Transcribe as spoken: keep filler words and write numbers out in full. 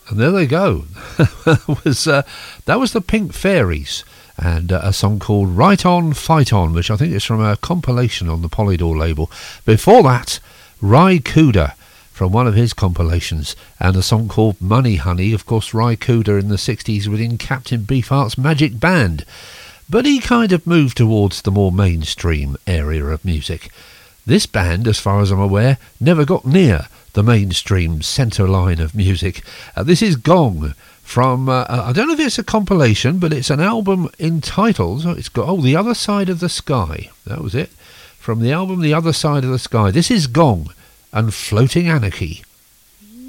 And there they go. that, was, uh, that was the Pink Fairies, and uh, a song called Right On, Fight On, which I think is from a compilation on the Polydor label. Before that, Ry Cooder, from one of his compilations, and a song called Money Honey. Of course, Ry Cooder in the sixties within Captain Beefheart's Magic Band. But he kind of moved towards the more mainstream area of music. This band, as far as I'm aware, never got near the mainstream centre line of music. Uh, this is Gong from, uh, I don't know if it's a compilation, but it's an album entitled, it's got, oh, The Other Side of the Sky. That was it. From the album The Other Side of the Sky. This is Gong and Floating Anarchy.